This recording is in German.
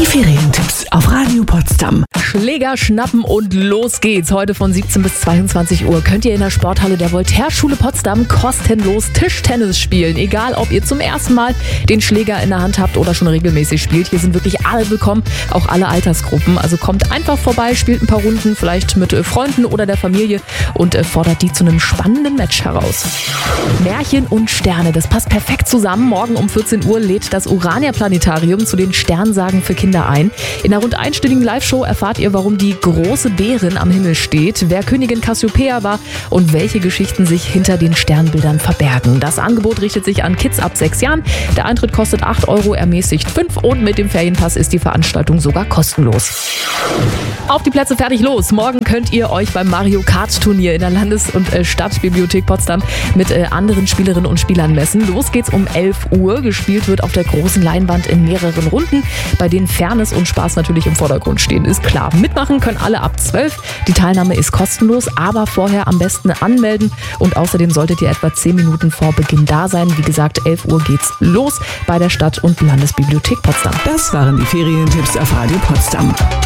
Die Ferientipps auf Radio Potsdam. Schläger schnappen und los geht's. Heute von 17 bis 22 Uhr könnt ihr in der Sporthalle der Voltaire-Schule Potsdam kostenlos Tischtennis spielen. Egal, ob ihr zum ersten Mal den Schläger in der Hand habt oder schon regelmäßig spielt. Hier sind wirklich alle willkommen, auch alle Altersgruppen. Also kommt einfach vorbei, spielt ein paar Runden, vielleicht mit Freunden oder der Familie und fordert die zu einem spannenden Match heraus. Märchen und Sterne, das passt perfekt zusammen. Morgen um 14 Uhr lädt das Urania-Planetarium zu den Sternsagen für Kinder ein. In einer rund einstündigen Live-Show erfahrt ihr, warum die große Bärin am Himmel steht, wer Königin Cassiopeia war und welche Geschichten sich hinter den Sternbildern verbergen. Das Angebot richtet sich an Kids ab 6 Jahren. Der Eintritt kostet 8 €, ermäßigt 5 und mit dem Ferienpass ist die Veranstaltung sogar kostenlos. Auf die Plätze, fertig, los! Morgen könnt ihr euch beim Mario Kart Turnier in der Landes- und Stadtbibliothek Potsdam mit anderen Spielerinnen und Spielern messen. Los geht's um 11 Uhr. Gespielt wird auf der großen Leinwand in mehreren Runden, bei denen Fairness und Spaß natürlich im Vordergrund stehen, ist klar. Mitmachen können alle ab 12. Die Teilnahme ist kostenlos, aber vorher am besten anmelden und außerdem solltet ihr etwa 10 Minuten vor Beginn da sein. Wie gesagt, 11 Uhr geht's los bei der Stadt- und Landesbibliothek Potsdam. Das waren die Ferientipps auf Radio Potsdam.